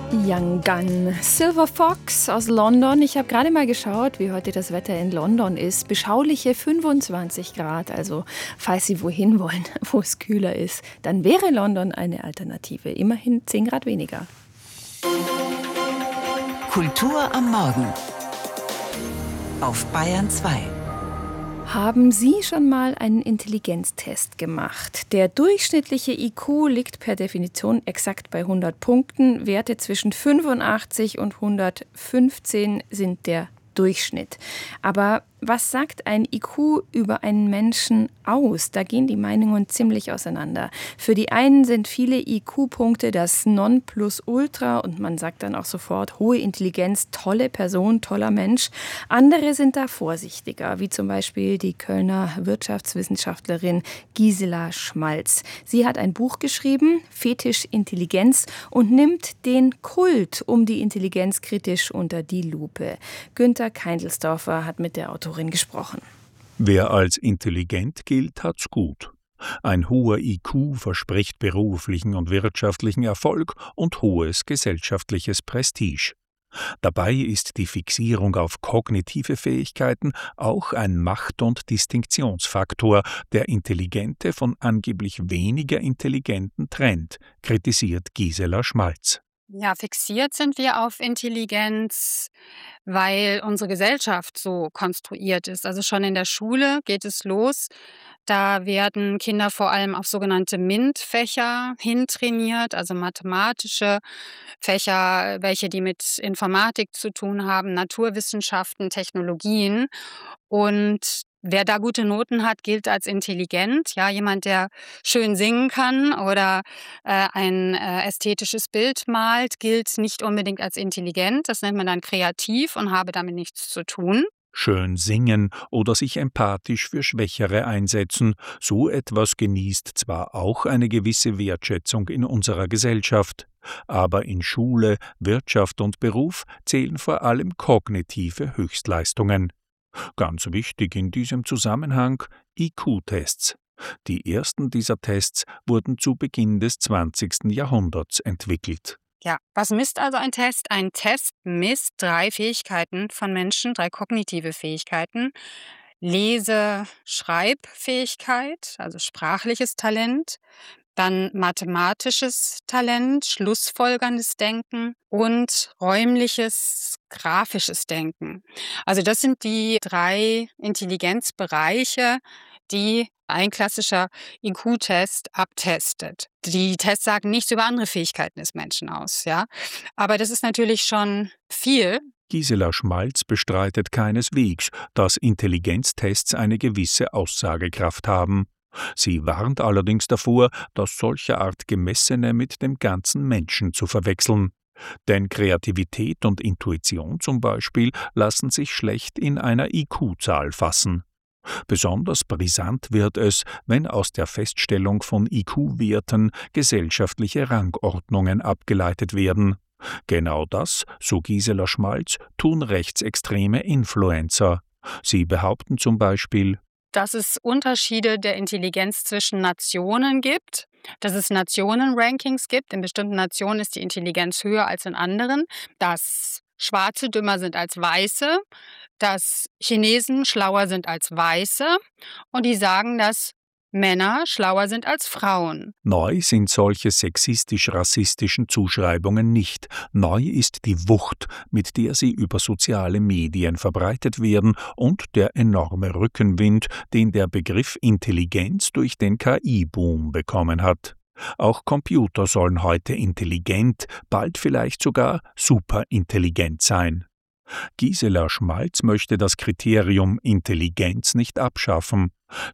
Young Gun, Silver Fox aus London. Ich habe gerade mal geschaut, wie heute das Wetter in London ist. Beschauliche 25 Grad. Also falls Sie wohin wollen, wo es kühler ist, dann wäre London eine Alternative. Immerhin 10 Grad weniger. Kultur am Morgen auf Bayern 2. Haben Sie schon mal einen Intelligenztest gemacht? Der durchschnittliche IQ liegt per Definition exakt bei 100 Punkten. Werte zwischen 85 und 115 sind der Durchschnitt. Aber was sagt ein IQ über einen Menschen aus? Da gehen die Meinungen ziemlich auseinander. Für die einen sind viele IQ-Punkte das Nonplusultra und man sagt dann auch sofort, hohe Intelligenz, tolle Person, toller Mensch. Andere sind da vorsichtiger, wie zum Beispiel die Kölner Wirtschaftswissenschaftlerin Gisela Schmalz. Sie hat ein Buch geschrieben, Fetisch Intelligenz, und nimmt den Kult um die Intelligenz kritisch unter die Lupe. Günther Keindelsdorfer hat mit der Autorin gesprochen. Wer als intelligent gilt, hat's gut. Ein hoher IQ verspricht beruflichen und wirtschaftlichen Erfolg und hohes gesellschaftliches Prestige. Dabei ist die Fixierung auf kognitive Fähigkeiten auch ein Macht- und Distinktionsfaktor, der Intelligente von angeblich weniger Intelligenten trennt, kritisiert Gisela Schmalz. Ja, fixiert sind wir auf Intelligenz, weil unsere Gesellschaft so konstruiert ist. Also schon in der Schule geht es los. Da werden Kinder vor allem auf sogenannte MINT-Fächer hintrainiert, also mathematische Fächer, welche die mit Informatik zu tun haben, Naturwissenschaften, Technologien. Und wer da gute Noten hat, gilt als intelligent. Ja, jemand, der schön singen kann oder ein ästhetisches Bild malt, gilt nicht unbedingt als intelligent. Das nennt man dann kreativ und habe damit nichts zu tun. Schön singen oder sich empathisch für Schwächere einsetzen, so etwas genießt zwar auch eine gewisse Wertschätzung in unserer Gesellschaft, aber in Schule, Wirtschaft und Beruf zählen vor allem kognitive Höchstleistungen. Ganz wichtig in diesem Zusammenhang IQ-Tests. Die ersten dieser Tests wurden zu Beginn des 20. Jahrhunderts entwickelt. Ja, was misst also ein Test? Ein Test misst 3 Fähigkeiten von Menschen, 3 kognitive Fähigkeiten. Schreibfähigkeit, also sprachliches Talent, dann mathematisches Talent, schlussfolgerndes Denken und räumliches, grafisches Denken. Also das sind die 3 Intelligenzbereiche, die ein klassischer IQ-Test abtestet. Die Tests sagen nichts über andere Fähigkeiten des Menschen aus, ja. Aber das ist natürlich schon viel. Gisela Schmalz bestreitet keineswegs, dass Intelligenztests eine gewisse Aussagekraft haben. Sie warnt allerdings davor, das solcherart Gemessene mit dem ganzen Menschen zu verwechseln. Denn Kreativität und Intuition zum Beispiel lassen sich schlecht in einer IQ-Zahl fassen. Besonders brisant wird es, wenn aus der Feststellung von IQ-Werten gesellschaftliche Rangordnungen abgeleitet werden. Genau das, so Gisela Schmalz, tun rechtsextreme Influencer. Sie behaupten zum Beispiel, dass es Unterschiede der Intelligenz zwischen Nationen gibt, dass es Nationenrankings gibt. In bestimmten Nationen ist die Intelligenz höher als in anderen, dass Schwarze dümmer sind als Weiße, dass Chinesen schlauer sind als Weiße und die sagen, dass Männer schlauer sind als Frauen. Neu sind solche sexistisch-rassistischen Zuschreibungen nicht. Neu ist die Wucht, mit der sie über soziale Medien verbreitet werden und der enorme Rückenwind, den der Begriff Intelligenz durch den KI-Boom bekommen hat. Auch Computer sollen heute intelligent, bald vielleicht sogar superintelligent sein. Gisela Schmalz möchte das Kriterium Intelligenz nicht abschaffen.